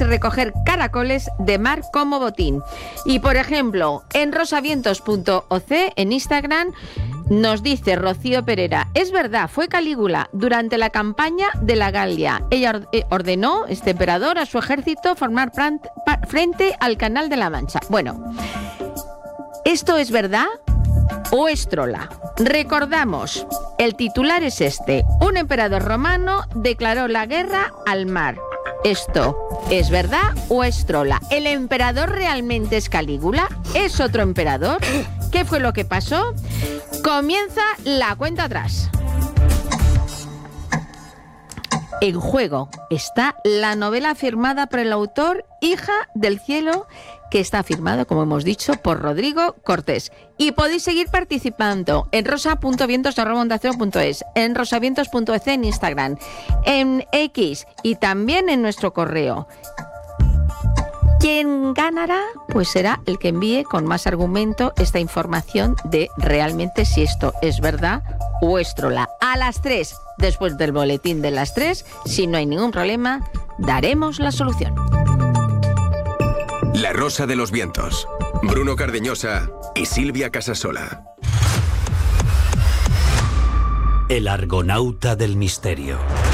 recoger caracoles de mar como botín. Y por ejemplo, en rosavientos.oc, en Instagram, nos dice Rocío Pereira: es verdad, fue Calígula durante la campaña de la Galia. Ella ordenó, este emperador, a su ejército formar frente al Canal de la Mancha. Bueno, ¿esto es verdad o es trola? Recordamos, el titular es este: un emperador romano declaró la guerra al mar. ¿Esto es verdad o es trola? ¿El emperador realmente es Calígula? ¿Es otro emperador? ¿Qué fue lo que pasó? Comienza la cuenta atrás. En juego está la novela firmada por el autor, Hija del Cielo, que está firmado, como hemos dicho, por Rodrigo Cortés. Y podéis seguir participando en rosa.vientos@ondacero.es, en rosavientos.ec en Instagram, en X y también en nuestro correo. ¿Quién ganará? Pues será el que envíe con más argumento esta información de realmente si esto es verdad o es trola. A las 3, después del boletín de las 3, si no hay ningún problema, daremos la solución. La Rosa de los Vientos. Bruno Cardeñosa y Silvia Casasola. El Argonauta del Misterio.